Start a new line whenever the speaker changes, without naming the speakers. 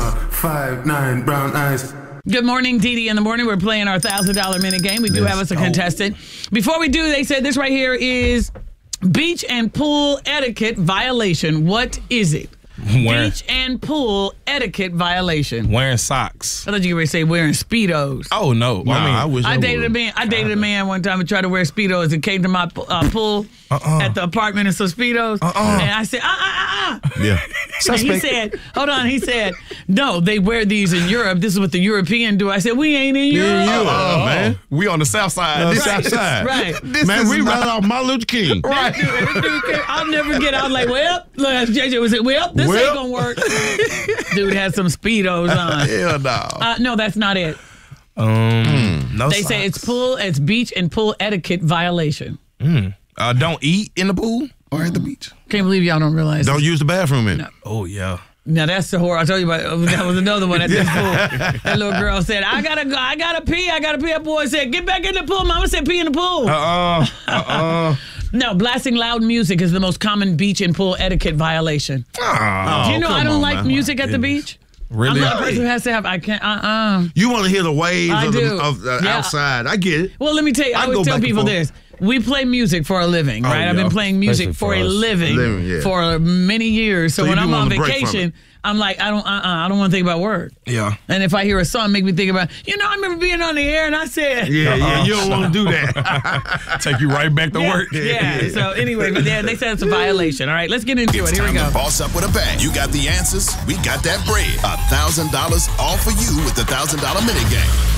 5'9", brown eyes.
Good morning, Dee Dee in the morning. We're playing our $1,000 minute game. We do have us a contestant. Before we do, they said this right here is beach and pool etiquette violation. What is it? Beach and pool etiquette violation.
Wearing socks.
I thought you were going to say wearing Speedos.
Oh, no.
I wish
I dated
would.
a man. I dated a man one time and tried to wear Speedos and came to my pool at the apartment in some Speedos. And I said,
Yeah.
And he said, hold on. He said, no, they wear these in Europe. This is what the European do. I said, we ain't in Europe.
Man. We on the south side.
Right.
South side.
Right.
Man, we right off Martin Luther King.
Right. I'll never get out like, well, look, as JJ was saying, well, this ain't gonna work. Dude had some Speedos on.
Hell no.
No, that's not it.
No
They
socks.
say it's beach and pool etiquette violation.
Don't eat in the pool or at the beach.
Can't believe y'all don't realize
Don't
this.
use the bathroom in it.
Oh, yeah.
Now that's the horror I told you about. That was another one at this pool. That little girl said, I gotta pee. That boy said, get back in the pool. Mama said, pee in the pool. No, blasting loud music is the most common beach and pool etiquette violation. Do you know I don't like music at the beach?
Really?
I'm not a person who has to have, I can't,
You want to hear the waves
I
of
do.
the
Yeah.
outside. I get it.
Well, let me tell you, I
I go
always tell
back and
people
forth.
this. We play music for a living, right? I've been
yeah.
playing music
Especially
for a
for us.
living for many years. So
So you
when
do
I'm on
want a break from
vacation,
it.
I'm like, I don't want to think about work.
Yeah.
And if I hear a song, make me think about, I remember being on the air and I said,
Yeah, you don't want to do that.
Take you right back to work.
Yeah. So anyway, but they said it's a violation. All right, let's get into it. Here we
Time
go.
to boss up with a bang. You got the answers. We got that bread. $1,000 all for you with the $1,000 minute game.